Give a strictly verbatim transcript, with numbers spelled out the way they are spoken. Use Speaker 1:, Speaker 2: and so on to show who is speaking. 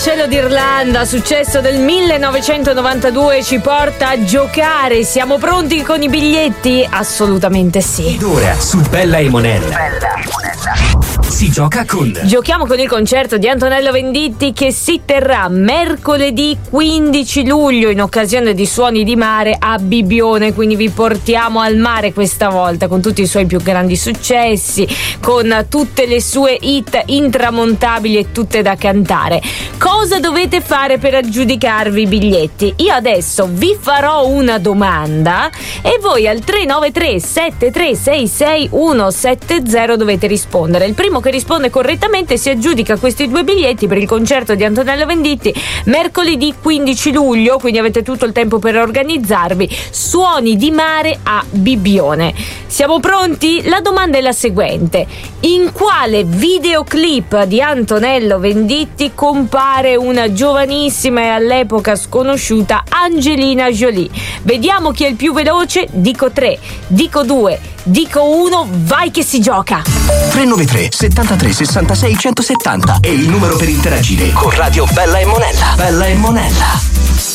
Speaker 1: Cielo d'Irlanda, successo del millenovecentonovantadue, ci porta a giocare. Siamo pronti con i biglietti? Assolutamente sì.
Speaker 2: Ed ora su Bella e Monella si gioca con
Speaker 1: Giochiamo con il concerto di Antonello Venditti che si terrà mercoledì quindici luglio in occasione di Suoni di Mare a Bibbione, quindi vi portiamo al mare questa volta con tutti i suoi più grandi successi, con tutte le sue hit intramontabili e tutte da cantare. Cosa dovete fare per aggiudicarvi i biglietti? Io adesso vi farò una domanda e voi al tre nove tre sette tre sei sei uno sette zero dovete rispondere. Il primo che risponde correttamente si aggiudica questi due biglietti per il concerto di Antonello Venditti mercoledì quindici luglio, quindi avete tutto il tempo per organizzarvi. Suoni di Mare a Bibbione. Siamo pronti? La domanda è la seguente: in quale videoclip di Antonello Venditti compare una giovanissima e all'epoca sconosciuta Angelina Jolie? Vediamo chi è il più veloce. Dico tre, dico due, dico uno, vai che si gioca!
Speaker 2: tre nove tre settantatré sessantasei centosettanta è il numero per interagire con Radio Bella e Monella. Bella e Monella.